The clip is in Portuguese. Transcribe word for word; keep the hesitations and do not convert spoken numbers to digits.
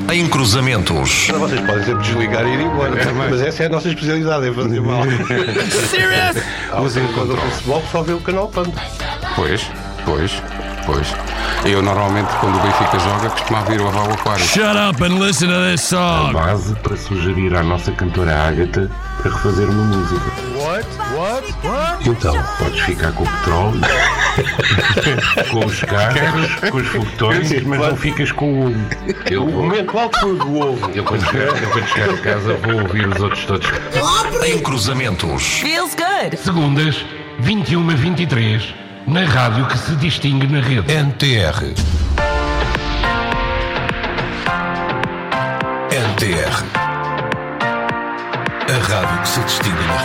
Em cruzamentos. Vocês podem sempre desligar e ir embora, mas essa é a nossa especialidade, é fazer mal. Serious? Mas quando o futebol só vê o canal Panda. Pois, pois, pois. Eu normalmente quando o Benfica joga costumava ir lavar o aquário. Shut up and listen to this song. Base para sugerir à nossa cantora Ágata para refazer uma música. What? What? What? Então, podes ficar com o petróleo, com os carros, com os foguetões, mas não ficas com o ovo. Eu O vou, momento alto foi o do ovo. eu quando chegar, eu quando chegar a casa vou ouvir os outros todos. Em cruzamentos. Feels good. Segundas, vinte e uma a vinte e três, na rádio que se distingue na rede. N T R. N T R. A rádio que se distingue na rede.